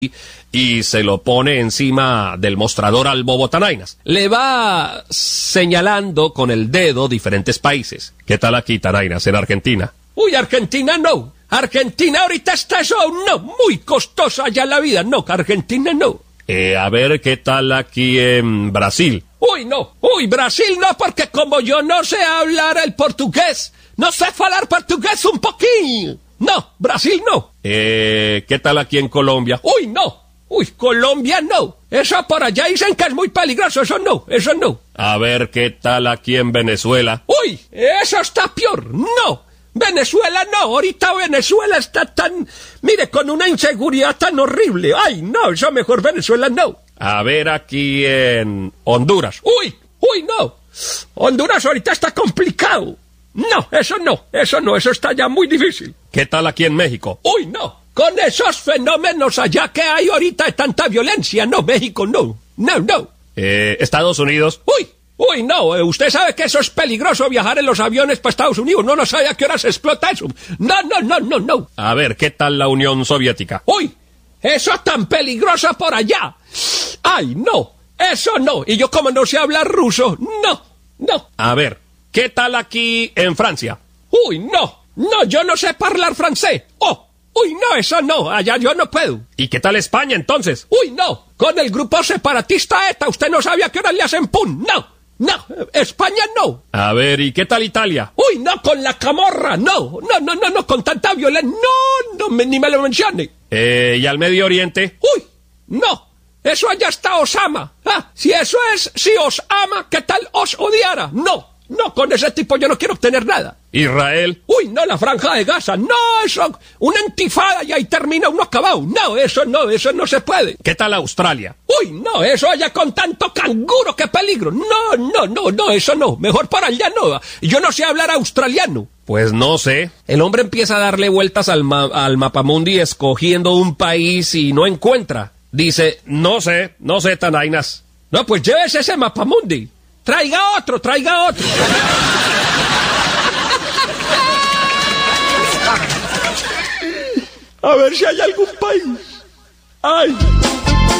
y se lo pone encima del mostrador al bobo Tanainas. Le va señalando con el dedo diferentes países. ¿Qué tal aquí, Tanainas, en Argentina? Uy, Argentina no. Argentina ahorita está eso, no, muy costosa ya la vida. No, Argentina no. A ver, ¿qué tal aquí en Brasil? Uy, no. Uy, Brasil no, porque como yo no sé hablar el portugués, no sé hablar portugués un poquín. No, Brasil no. ¿Qué tal aquí en Colombia? Uy, no. Uy, Colombia no. Eso por allá dicen que es muy peligroso. Eso no, eso no. A ver, ¿qué tal aquí en Venezuela? Uy, eso está peor. No. Venezuela no. Ahorita Venezuela está tan... Mire, con una inseguridad tan horrible. Ay, no, eso mejor Venezuela no. A ver, aquí en Honduras. Uy, no. Honduras ahorita está complicado. No, eso está ya muy difícil. ¿Qué tal aquí en México? Uy, no. Con esos fenómenos allá que hay ahorita de tanta violencia, no, México no. No. Estados Unidos. Uy, no, usted sabe que eso es peligroso viajar en los aviones para Estados Unidos. No sabe a qué hora se explota eso. No. A ver, ¿qué tal la Unión Soviética? Uy, eso es tan peligroso por allá. Ay, no, eso no. Y yo como no sé hablar ruso, no. A ver, ¿qué tal aquí en Francia? Uy, no, yo no sé hablar francés. Uy, no, eso no, allá yo no puedo. ¿Y qué tal España entonces? Uy, no, con el grupo separatista ETA, usted no sabía qué hora le hacen pum, no, España no. A ver, ¿y qué tal Italia? Uy, no, con la Camorra, no, con tanta violencia, ni me lo mencione. ¿Y al Medio Oriente? Uy, no, eso allá está Osama. Si eso es, si os ama, ¿qué tal os odiara? No, con ese tipo yo no quiero obtener nada. ¿Israel? Uy, no, la Franja de Gaza, no, eso, una intifada y ahí termina uno acabado. No, eso no se puede. ¿Qué tal Australia? Uy, no, eso allá con tanto canguro, qué peligro. No, eso no, mejor para allá no. Yo no sé hablar australiano. Pues no sé. El hombre empieza a darle vueltas al mapamundi escogiendo un país y no encuentra. Dice, no sé, Tanainas. No, pues llévese ese mapamundi. Traiga otro. A ver si hay algún país. Ay.